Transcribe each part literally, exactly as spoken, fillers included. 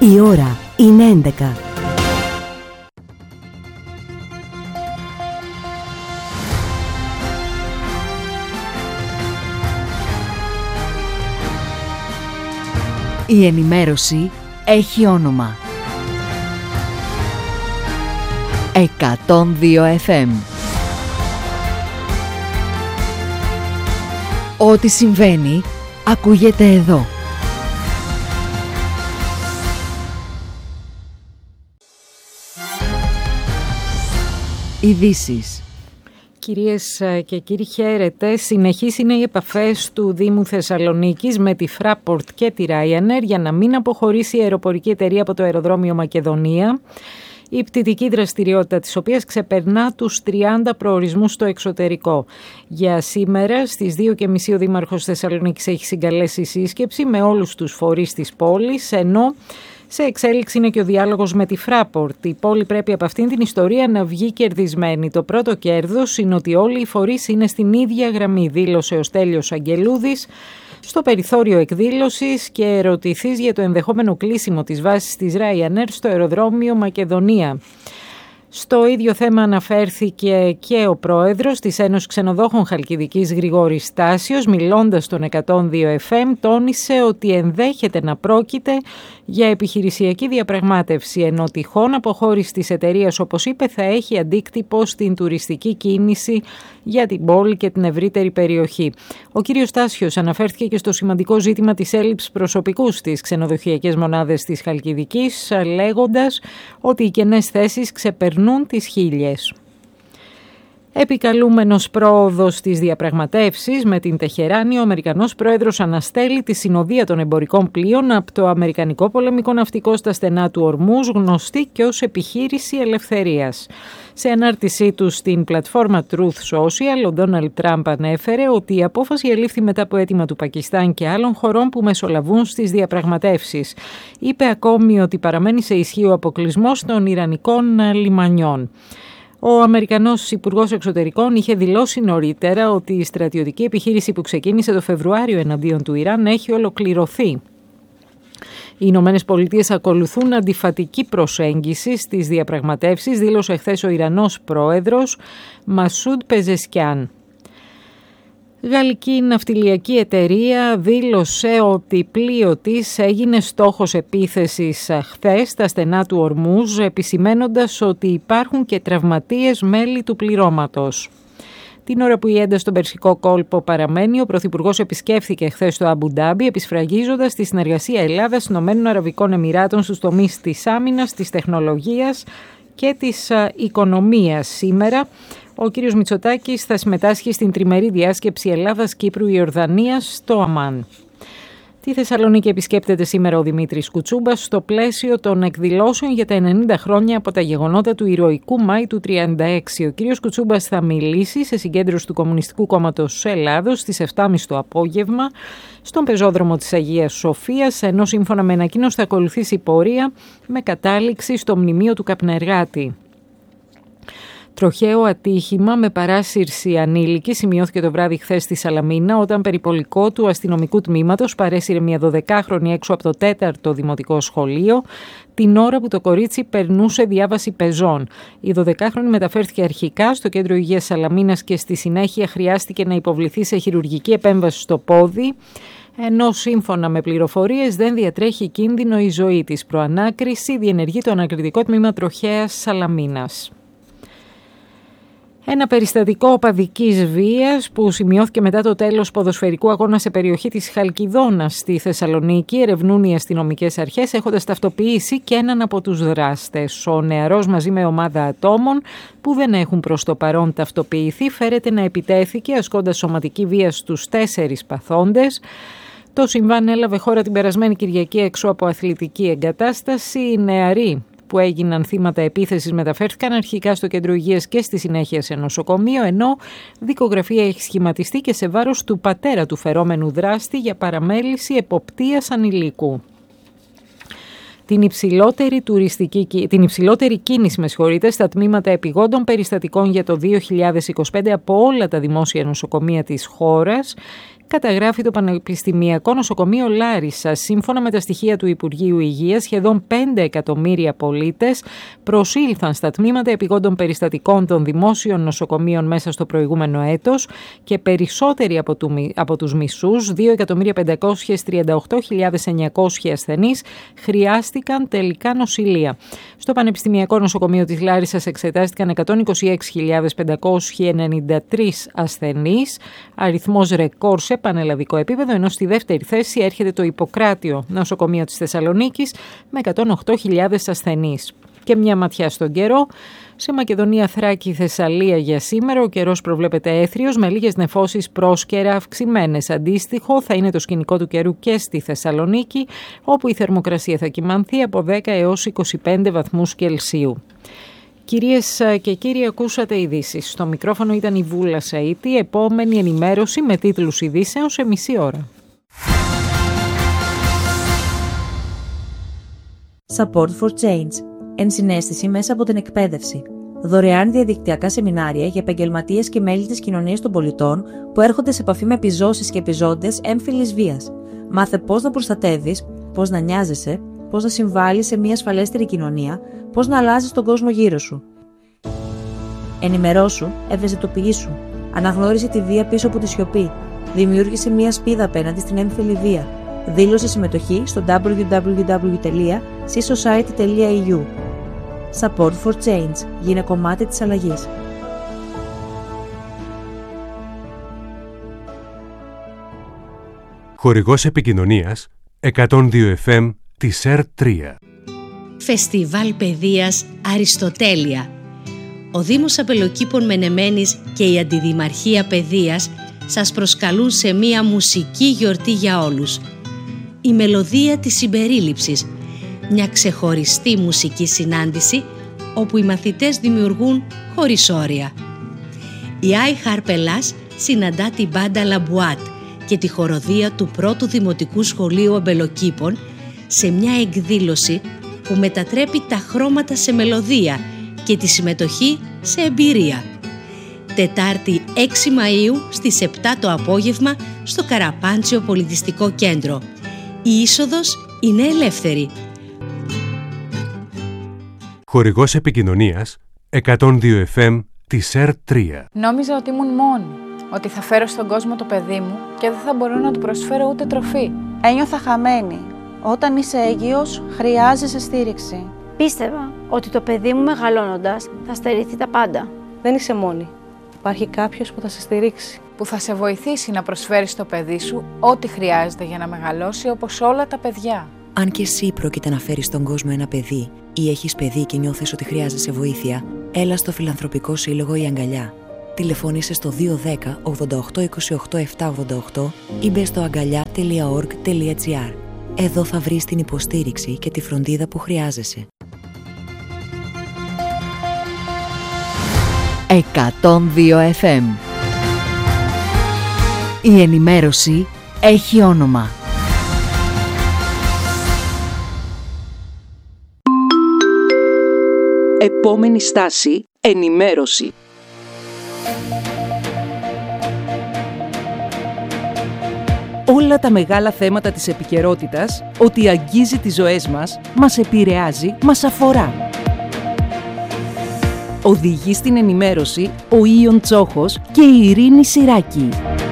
Η ώρα είναι έντεκα. Η ενημέρωση έχει όνομα. εκατόν δύο εφ εμ. Ό,τι συμβαίνει ακούγεται εδώ. Ειδήσεις. Κυρίες και κύριοι, χαίρετε. Συνεχείς είναι οι επαφές του Δήμου Θεσσαλονίκης με τη Fraport και τη Ryanair για να μην αποχωρήσει η αεροπορική εταιρεία από το αεροδρόμιο Μακεδονία, η πτυτική δραστηριότητα της οποίας ξεπερνά τους τριάντα προορισμούς στο εξωτερικό. Για σήμερα στις δύο και μισή ο Δήμαρχος Θεσσαλονίκης έχει συγκαλέσει σύσκεψη με όλους τους φορείς της πόλης, ενώ σε εξέλιξη είναι και ο διάλογος με τη Fraport. Η πόλη πρέπει από αυτήν την ιστορία να βγει κερδισμένη. Το πρώτο κέρδος είναι ότι όλοι οι φορείς είναι στην ίδια γραμμή, δήλωσε ο Στέλιος Αγγελούδης στο περιθώριο εκδήλωσης και ερωτηθείς για το ενδεχόμενο κλείσιμο της βάσης της Ryanair στο αεροδρόμιο Μακεδονία. Στο ίδιο θέμα αναφέρθηκε και ο πρόεδρος της Ένωσης Ξενοδόχων Χαλκιδικής, Γρηγόρης Στάσιος, μιλώντας στον εκατόν δύο εφ εμ, τόνισε ότι ενδέχεται να πρόκειται για επιχειρησιακή διαπραγμάτευση, ενώ τυχόν αποχώρηση της εταιρείας, όπως είπε, θα έχει αντίκτυπο στην τουριστική κίνηση για την πόλη και την ευρύτερη περιοχή. Ο κύριος Στάσιος αναφέρθηκε και στο σημαντικό ζήτημα της έλλειψης προσωπικού στις ξενοδοχειακές μονάδες της Χαλκιδικής, λέγοντας ότι οι κενές θέσεις ξεπερνούν τις χίλιες. Επικαλούμενος πρόοδος στις διαπραγματεύσεις με την Τεχεράνη, ο Αμερικανός πρόεδρος αναστέλει τη συνοδεία των εμπορικών πλοίων από το αμερικανικό πολεμικό ναυτικό στα στενά του Ορμούζ, γνωστή και ως επιχείρηση ελευθερίας. Σε ανάρτησή του στην πλατφόρμα Truth Social, ο Ντόναλντ Τραμπ ανέφερε ότι η απόφαση ελήφθη μετά από αίτημα του Πακιστάν και άλλων χωρών που μεσολαβούν στις διαπραγματεύσεις. Είπε ακόμη ότι παραμένει σε ισχύ ο αποκλεισμός των ιρανικών λιμανιών. Ο Αμερικανός Υπουργός Εξωτερικών είχε δηλώσει νωρίτερα ότι η στρατιωτική επιχείρηση που ξεκίνησε το Φεβρουάριο εναντίον του Ιράν έχει ολοκληρωθεί. Οι Ηνωμένες Πολιτείες ακολουθούν αντιφατική προσέγγιση στις διαπραγματεύσεις, δήλωσε χθες ο Ιρανός πρόεδρος Μασούντ Πεζεσκιάν. Γαλλική ναυτιλιακή εταιρεία δήλωσε ότι πλοίο της έγινε στόχος επίθεσης χθες στα στενά του Ορμούζ, επισημένοντας ότι υπάρχουν και τραυματίες μέλη του πληρώματος. Την ώρα που η ένταση στον Περσικό κόλπο παραμένει, ο Πρωθυπουργός επισκέφθηκε χθες το Αμπου Ντάμπι, επισφραγίζοντας τη συνεργασία Ελλάδας Ηνωμένων Αραβικών Εμιράτων στους τομείς της άμυνας, της τεχνολογίας και της οικονομίας. Σήμερα ο κύριος Μητσοτάκης θα συμμετάσχει στην τριμερή διάσκεψη Ελλάδας-Κύπρου-Ιορδανίας στο Αμάν. Τη Θεσσαλονίκη επισκέπτεται σήμερα ο Δημήτρης Κουτσούμπας στο πλαίσιο των εκδηλώσεων για τα ενενήντα χρόνια από τα γεγονότα του ηρωικού Μάη του τριάντα έξι. Ο κύριος Κουτσούμπας θα μιλήσει σε συγκέντρωση του Κομμουνιστικού Κόμματος Ελλάδος στις επτά και μισή το απόγευμα στον πεζόδρομο της Αγίας Σοφίας, ενώ σύμφωνα με ανακοίνωση θα ακολουθήσει πορεία με κατάληξη στο μνημείο του Καπνεργάτη. Τροχαίο ατύχημα με παράσυρση ανήλικη σημειώθηκε το βράδυ χθες στη Σαλαμίνα, όταν περιπολικό του αστυνομικού τμήματος παρέσυρε μια δωδεκάχρονη έξω από το τέταρτο δημοτικό σχολείο, την ώρα που το κορίτσι περνούσε διάβαση πεζών. Η δωδεκάχρονη μεταφέρθηκε αρχικά στο κέντρο υγείας Σαλαμίνας και στη συνέχεια χρειάστηκε να υποβληθεί σε χειρουργική επέμβαση στο πόδι, ενώ σύμφωνα με πληροφορίες δεν διατρέχει κίνδυνο η ζωή της. Προανάκριση διενεργεί το ανακριτικό τμήμα τροχαίας Σαλαμίνας. Ένα περιστατικό οπαδικής βίας που σημειώθηκε μετά το τέλος ποδοσφαιρικού αγώνα σε περιοχή της Χαλκιδόνας στη Θεσσαλονίκη ερευνούν οι αστυνομικές αρχές, έχοντας ταυτοποιήσει και έναν από τους δράστες. Ο νεαρός μαζί με ομάδα ατόμων που δεν έχουν προς το παρόν ταυτοποιηθεί φέρεται να επιτέθηκε ασκώντας σωματική βία στους τέσσερις παθόντες. Το συμβάν έλαβε χώρα την περασμένη Κυριακή έξω από αθλητική εγκατάσταση. Οι νεαροί που έγιναν θύματα επίθεσης μεταφέρθηκαν αρχικά στο κέντρο υγείας και στη συνέχεια σε νοσοκομείο, ενώ δικογραφία έχει σχηματιστεί και σε βάρος του πατέρα του φερόμενου δράστη για παραμέληση εποπτείας ανηλίκου. Την υψηλότερη, τουριστική, την υψηλότερη κίνηση με συγχωρείτε, στα τμήματα επιγόντων περιστατικών για το δύο χιλιάδες είκοσι πέντε από όλα τα δημόσια νοσοκομεία της χώρας καταγράφει το Πανεπιστημιακό Νοσοκομείο Λάρισσας. Σύμφωνα με τα στοιχεία του Υπουργείου Υγείας, σχεδόν πέντε εκατομμύρια πολίτες προσήλθαν στα τμήματα επιγόντων περιστατικών των δημόσιων νοσοκομείων μέσα στο προηγούμενο έτος και περισσότεροι από, του, από τους μισούς, δύο εκατομμύρια πεντακόσιες τριάντα οκτώ χιλιάδες εννιακόσιοι ασθενείς, χρειάστηκαν τελικά νοσηλεία. Στο Πανεπιστημιακό Νοσοκομείο της Λάρισσας εξετάστηκαν εκατόν είκοσι έξι χιλιάδες πεντακόσιοι ενενήντα τρεις ασθενείς, αριθμός ρεκόρ σε πανελλαδικό επίπεδο, ενώ στη δεύτερη θέση έρχεται το Ιπποκράτιο Νοσοκομείο της Θεσσαλονίκης με εκατόν οκτώ χιλιάδες ασθενείς. Και μια ματιά στον καιρό. Σε Μακεδονία, Θράκη, Θεσσαλία για σήμερα ο καιρός προβλέπεται έθριος με λίγες νεφώσεις πρόσκαιρα αυξημένες. Αντίστοιχο θα είναι το σκηνικό του καιρού και στη Θεσσαλονίκη, όπου η θερμοκρασία θα κυμανθεί από δέκα έως είκοσι πέντε βαθμούς Κελσίου. Κυρίες και κύριοι, ακούσατε ειδήσεις. Στο μικρόφωνο ήταν η Βούλα Σαΐτη. Επόμενη ενημέρωση με τίτλους ειδήσεων σε μισή ώρα. Support for Change. Ενσυναίσθηση μέσα από την εκπαίδευση. Δωρεάν διαδικτυακά σεμινάρια για επαγγελματίες και μέλη της κοινωνίας των πολιτών που έρχονται σε επαφή με επιζώσεις και επιζώντες έμφυλης βίας. Μάθε πώς να προστατεύεις, πώς να νοιάζεσαι, πώς να συμβάλλεις σε μια ασφαλέστερη κοινωνία, πώς να αλλάζεις τον κόσμο γύρω σου. Ενημερώσου, ευαισθητοποιήσου. Αναγνώρισε τη βία πίσω από τη σιωπή. Δημιούργησε μια σπίδα απέναντι στην έμφυλη βία. Δήλωσε συμμετοχή στο double-u double-u double-u τελεία c society τελεία e u. Support for Change. Γίνε κομμάτι της αλλαγής. Χορηγός επικοινωνίας εκατόν δύο εφ εμ της ΕΡ τρία. Φεστιβάλ Παιδείας Αριστοτέλεια. Ο Δήμος Απελοκήπων Μενεμένης και η Αντιδημαρχία Παιδείας σας προσκαλούν σε μία μουσική γιορτή για όλους. Η μελωδία της συμπερίληψης, μια ξεχωριστή μουσική συνάντηση όπου οι μαθητές δημιουργούν χωρίς όρια. Η Άι Χαρπελάς συναντά την μπάντα Λαμπουάτ και τη χοροδία του πρώτου Δημοτικού Σχολείου Αμπελοκήπων σε μια εκδήλωση που μετατρέπει τα χρώματα σε μελωδία και τη συμμετοχή σε εμπειρία. Τετάρτη έξι Μαΐου στις επτά το απόγευμα στο Καραπάντσιο Πολιτιστικό Κέντρο. Η είσοδος είναι ελεύθερη. Χορηγός επικοινωνίας εκατόν δύο εφ εμ της ΕΡ τρία. Νόμιζα ότι ήμουν μόνη, ότι θα φέρω στον κόσμο το παιδί μου και δεν θα μπορώ να του προσφέρω ούτε τροφή. Ένιωθα χαμένη. Όταν είσαι έγκυος, χρειάζεσαι στήριξη. Πίστευα ότι το παιδί μου μεγαλώνοντας θα στερηθεί τα πάντα. Δεν είσαι μόνη. Υπάρχει κάποιος που θα σε στηρίξει. Που θα σε βοηθήσει να προσφέρεις στο παιδί σου ό,τι χρειάζεται για να μεγαλώσει όπως όλα τα παιδιά. Αν και εσύ πρόκειται να φέρεις στον κόσμο ένα παιδί ή έχεις παιδί και νιώθεις ότι χρειάζεσαι βοήθεια, έλα στο Φιλανθρωπικό Σύλλογο Η Αγκαλιά. Τηλεφώνησε στο δύο ένα μηδέν ογδόντα οκτώ είκοσι οκτώ επτακόσια ογδόντα οκτώ ή μπες στο αγκαλιά τελεία org τελεία gr. Εδώ θα βρεις την υποστήριξη και τη φροντίδα που χρειάζεσαι. εκατόν δύο εφ εμ. Η ενημέρωση έχει όνομα. Επόμενη στάση, ενημέρωση. Όλα τα μεγάλα θέματα της επικαιρότητας, ότι αγγίζει τις ζωές μας, μας επηρεάζει, μας αφορά. Οδηγεί στην ενημέρωση ο Ιον Τσόχος και η Ειρήνη Σιράκη.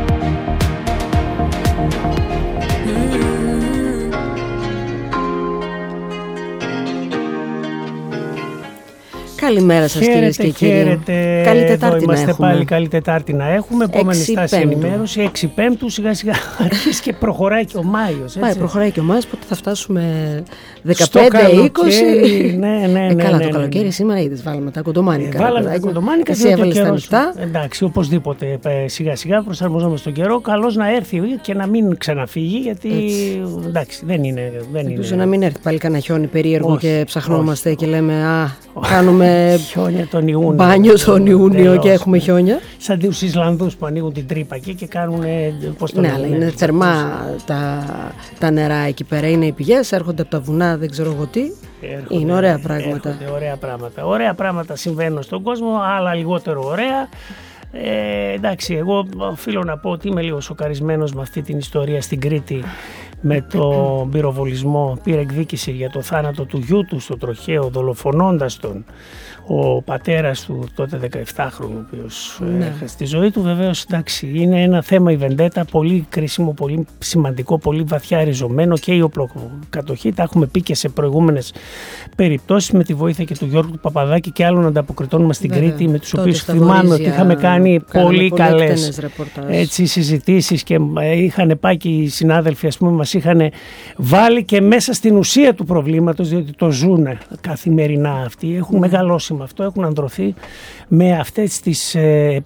Καλημέρα σας κυρίες και κύριοι. Χαίρετε. Καλή Τετάρτη Εδώ να είμαστε έχουμε. πάλι καλή Τετάρτη να έχουμε. Επόμενη στάση ενημέρωση. έξι Πέμπτου σιγά σιγά αρχίζει και προχωράει και ο Μάιος. Πάει, προχωράει και ο Μάιος, πότε θα φτάσουμε δεκαπέντε είκοσι. Ναι, ναι, ναι. Ε, καλά, ναι, το ναι, καλοκαίρι σήμερα είδες, βάλαμε τα κοντομάνικα. Ε, βάλαμε τα κοντομάνικα. Εσύ έβαλες τα ανοιχτά. Εντάξει, οπωσδήποτε σιγά σιγά προσαρμοζόμαστε στον καιρό. Καλώς να έρθει και να μην ξαναφύγει, γιατί εντάξει, δεν είναι. Ελπίζω να μην έρθει πάλι κανένα χιόνι περίεργο και ψαχνόμαστε και λέμε α, κάνουμε τον Ιούνιο. Μπάνιο τον Ιούνιο και έχουμε χιόνια. Σαν τους Ισλανδούς που ανοίγουν την τρύπα εκεί και κάνουν. Πώς το ναι, λένε, αλλά είναι θερμά τα, τα νερά εκεί πέρα. Είναι οι πηγές, έρχονται από τα βουνά, δεν ξέρω εγώ τι. Έρχονται, είναι ωραία πράγματα. Ωραία πράγματα. Ωραία πράγματα συμβαίνουν στον κόσμο, άλλα λιγότερο ωραία. Ε, εντάξει, εγώ οφείλω να πω ότι είμαι λίγο σοκαρισμένος με αυτή την ιστορία στην Κρήτη, με τον πυροβολισμό. Πήρε εκδίκηση για το θάνατο του γιού του στο τροχαίο, δολοφονώντας τον ο πατέρας του, τότε δεκαεφτάχρονου, ο οποίος ναι. έχασε τη ζωή του. Βεβαίως, εντάξει, είναι ένα θέμα η βεντέτα, πολύ κρίσιμο, πολύ σημαντικό, πολύ βαθιά ριζωμένο, και η οπλοκατοχή. Τα έχουμε πει και σε προηγούμενες περιπτώσεις, με τη βοήθεια και του Γιώργου του Παπαδάκη και άλλων ανταποκριτών μας στην Βέβαια. Κρήτη, με τους οποίους θυμάμαι ότι είχαμε κάνει πολύ καλές έτσι, συζητήσεις, και είχαν πάει και οι συνάδελφοι, ας πούμε, μας είχαν βάλει και μέσα στην ουσία του προβλήματος, διότι το ζουν καθημερινά αυτοί, έχουν mm. μεγαλώσει με αυτό, έχουν ανδρωθεί με αυτές τις ε,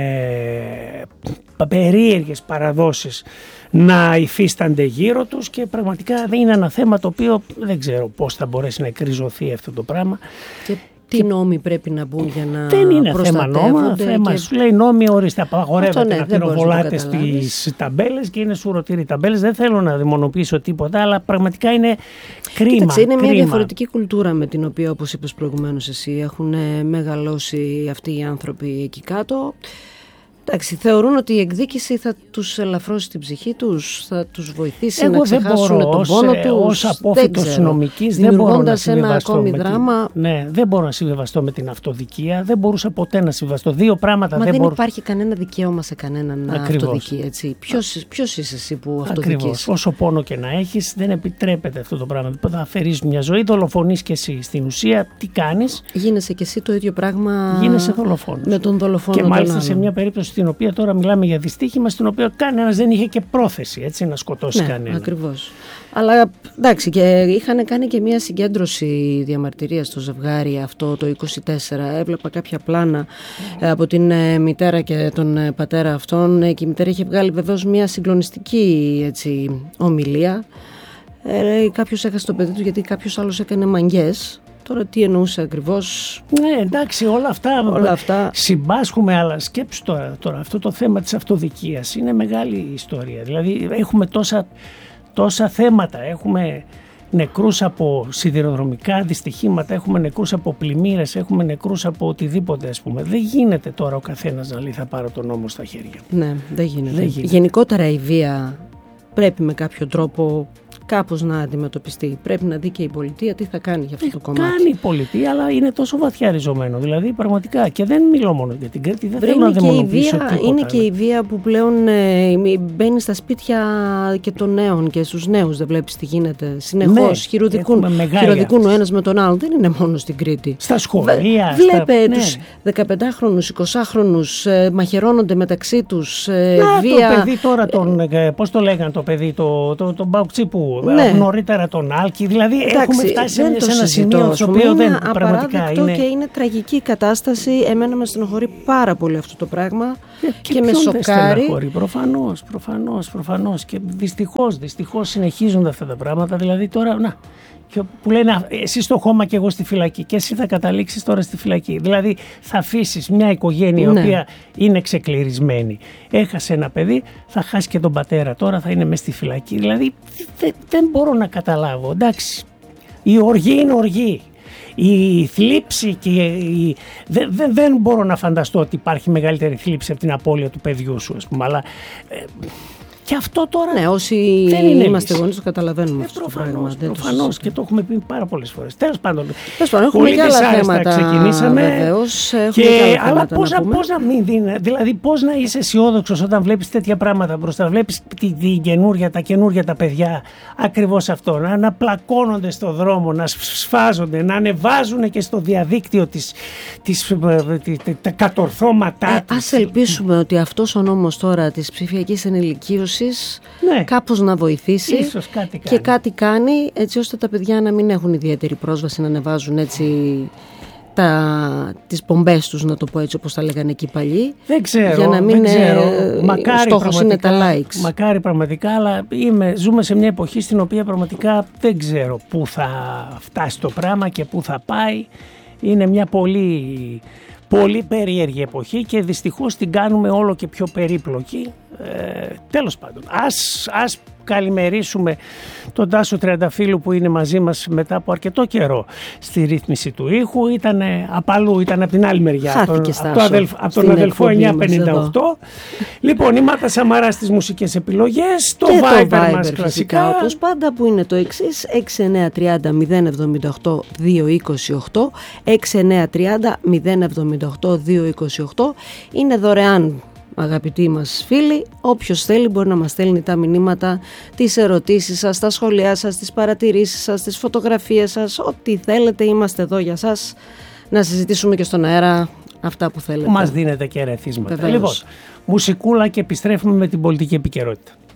με, περίεργες παραδόσεις να υφίστανται γύρω τους, και πραγματικά δεν είναι ένα θέμα το οποίο δεν ξέρω πώς θα μπορέσει να εκριζωθεί αυτό το πράγμα. Και τι νόμοι πρέπει να μπουν για να δεν είναι θέμα νόμα, θέμα, και... σου λέει νόμοι ορίστε, απαγορεύεται ναι, να πυροβολάτε στις ταμπέλες, και είναι σουρωτήροι ταμπέλες. Δεν θέλω να δημονοποιήσω τίποτα, αλλά πραγματικά είναι κρίμα. Κοίταξε, είναι κρίμα. μια διαφορετική κουλτούρα με την οποία, όπως είπες προηγουμένως εσύ, έχουν μεγαλώσει αυτοί οι άνθρωποι εκεί κάτω. Εντάξει, θεωρούν ότι η εκδίκηση θα τους ελαφρώσει την ψυχή τους, θα τους βοηθήσει Εγώ να ξεχάσουν μπορώ, τον πόνο ως, τους. Ως απόφυτος νομικής δεν μπορώ να συμβιβαστώ με δράμα. Την, ναι, δεν μπορώ να συμβιβαστώ με την αυτοδικία, δεν μπορούσα ποτέ να συμβιβαστώ. Δύο πράγματα Μα δεν δεν μπορώ... υπάρχει κανένα δικαίωμα σε κανέναν να αυτοδικεί, έτσι. Ποιος, ποιος είσαι εσύ που αυτοδικείς? Ακριβώς. Όσο πόνο και να έχεις, δεν επιτρέπεται αυτό το πράγμα. Θα αφαιρείς μια ζωή, δολοφονείς και εσύ. Στην ουσία, τι κάνεις? Γίνεσαι και εσύ το ίδιο πράγμα. Γίνεσαι δολοφόνος. Με τον δολοφόνο. Και μάλιστα σε μια περίπτωση στην οποία τώρα μιλάμε για δυστύχημα, στην οποία κανένας δεν είχε και πρόθεση, έτσι, να σκοτώσει ναι, κανέναν. Ακριβώς. Αλλά εντάξει, και είχαν κάνει και μια συγκέντρωση διαμαρτυρίας στο ζευγάρι αυτό το είκοσι τέσσερα. Έβλεπα κάποια πλάνα ε, από την ε, μητέρα και τον ε, πατέρα αυτών, ε, και η μητέρα είχε βγάλει βεβαίως μια συγκλονιστική έτσι, ομιλία. Ε, κάποιος έχασε το παιδί του γιατί κάποιος άλλος έκανε μαγιές. Τώρα τι εννοούσε ακριβώς? Ναι, εντάξει, όλα αυτά, όλα αυτά συμπάσχουμε, αλλά σκέψου τώρα, τώρα αυτό το θέμα της αυτοδικίας είναι μεγάλη ιστορία. Δηλαδή έχουμε τόσα, τόσα θέματα, έχουμε νεκρούς από σιδηροδρομικά δυστυχήματα, έχουμε νεκρούς από πλημμύρες, έχουμε νεκρούς από οτιδήποτε, ας πούμε. Δεν γίνεται τώρα ο καθένας να λέει θα πάρω τον νόμο στα χέρια. Ναι, δεν γίνεται. Δεν γίνεται. Γενικότερα η βία πρέπει με κάποιο τρόπο κάπως να αντιμετωπιστεί. Πρέπει να δει και η πολιτεία τι θα κάνει για αυτό το κομμάτι. Κάνει η πολιτεία, αλλά είναι τόσο βαθιά ριζωμένο. Δηλαδή, πραγματικά. Και δεν μιλώ μόνο για την Κρήτη, δεν Βρε, θέλω να δαιμονοποιήσω τίποτα. Είναι και η βία που πλέον ε, μπαίνει στα σπίτια και των νέων και στους νέους. Δεν βλέπεις τι γίνεται. Συνεχώς ναι, χειροδικούν, χειροδικούν ο ένας με τον άλλον. Δεν είναι μόνο στην Κρήτη. Στα σχολεία. Βλέπε στα... τους ναι. δεκαπεντάχρονους, εικοσάχρονους ε, μαχαιρώνονται μεταξύ τους. Ε, Να, βία... το παιδί τώρα, τον, ε, πώς το λέγανε το παιδί, το, το, τον Μπαουκτσί που ναι. νωρίτερα τον Άλκη, δηλαδή εντάξει, έχουμε φτάσει σε, σε ένα σημείο στο οποίο δεν πραγματικά είναι. Και είναι τραγική η κατάσταση. Εμένα με στενοχωρεί πάρα πολύ αυτό το πράγμα και, και, και με σοκάρει. Προφανώς, προφανώς, προφανώς. Και δυστυχώς, δυστυχώς συνεχίζονται αυτά τα πράγματα. Δηλαδή τώρα, να. Και που λένε εσύ στο χώμα και εγώ στη φυλακή, και εσύ θα καταλήξεις τώρα στη φυλακή. Δηλαδή θα αφήσεις μια οικογένεια ναι. η οποία είναι ξεκληρισμένη, έχασε ένα παιδί, θα χάσει και τον πατέρα, τώρα θα είναι μες στη φυλακή. Δηλαδή δεν, δεν μπορώ να καταλάβω. Εντάξει, η οργή είναι οργή. Η θλίψη και η... Δεν, δεν, δεν μπορώ να φανταστώ ότι υπάρχει μεγαλύτερη θλίψη από την απώλεια του παιδιού σου, ας πούμε, αλλά... Ε, Και αυτό τώρα. Ναι, όσοι είμαστε γονείς το καταλαβαίνουμε ε, αυτό προφανώς, το πράγμα. Προφανώς το... και το έχουμε πει πάρα πολλές φορές. Τέλος πάντων. Τέλος πάντων, έχουμε και άλλα θέματα. Ξεκινήσαμε. Βεβαίως, και... και αλλά πώς να, πώς να μην δίνει. Δηλαδή, πώς να είσαι αισιόδοξος όταν βλέπεις τέτοια πράγματα μπροστά. Βλέπεις τη, τη καινούρια, τα καινούρια τα παιδιά. Ακριβώς αυτό. Να, να πλακώνονται στο δρόμο, να σφάζονται, να ανεβάζουν και στο διαδίκτυο τις, τις, τα κατορθώματά ε, τους. Ας ελπίσουμε ότι αυτός ο νόμος τώρα της ψηφιακής ενηλικίωσης ναι. κάπως να βοηθήσει. Ίσως κάτι και κάτι κάνει έτσι ώστε τα παιδιά να μην έχουν ιδιαίτερη πρόσβαση να ανεβάζουν έτσι τα, τις πομπές τους, να το πω έτσι όπως τα λέγανε εκεί παλιοί. Δεν ξέρω, για να μην δεν ξέρω. Ε, μακάρι στόχος είναι τα likes. Μακάρι πραγματικά, αλλά είμαι, ζούμε σε μια εποχή στην οποία πραγματικά δεν ξέρω πού θα φτάσει το πράγμα και πού θα πάει. Είναι μια πολύ... πολύ περίεργη εποχή και δυστυχώς την κάνουμε όλο και πιο περίπλοκη. Ε, τέλος πάντων, ας, ας καλημερίσουμε τον Τάσο Τριανταφύλου που είναι μαζί μας μετά από αρκετό καιρό στη ρύθμιση του ήχου. Ήταν απαλού, ήταν από την άλλη μεριά, από τον, από το αδελφ, από τον αδελφό εννιακόσια πενήντα οκτώ. Λοιπόν, η Μάτα Σαμαρά στις μουσικές επιλογές, το Viber, το Viber μας κλασικά. Όπως πάντα, που είναι το εξής: έξι εννιά τρία μηδέν μηδέν εβδομήντα οκτώ δύο είκοσι οκτώ, έξι εννιά τρία μηδέν εβδομήντα οκτώ δύο είκοσι οκτώ. Είναι δωρεάν, αγαπητοί μας φίλοι. Όποιος θέλει μπορεί να μας στέλνει τα μηνύματα, τις ερωτήσεις σας, τα σχόλιά σας, τις παρατηρήσεις σας, τις φωτογραφίες σας, ό,τι θέλετε. Είμαστε εδώ για σας να συζητήσουμε και στον αέρα αυτά που θέλετε. Μας δίνετε και ερεθίσματα. Λοιπόν, μουσικούλα και επιστρέφουμε με την πολιτική επικαιρότητα.